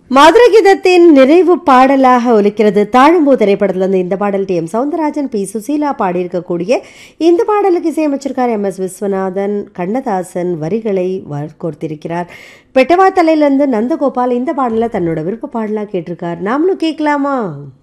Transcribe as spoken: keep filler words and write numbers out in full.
மதுரை கீதத்தின் நிறைவு பாடலாக ஒலிக்கிறது தாழம்பூ திரைப்படத்துல இருந்து இந்த பாடல் D M Soundararajan B Susheela பாடியிருக்கக்கூடிய இந்த பாடலுக்கு இசையமைச்சிருக்கார் எம் எஸ் விஸ்வநாதன். கண்ணதாசன் வரிகளை கோர்த்திருக்கிறார். பெட்டவா தலையிலிருந்து நந்தகோபால் இந்த பாடலை தன்னோட விருப்ப பாடலா கேட்டிருக்கார். நாமளும் கேட்கலாமா?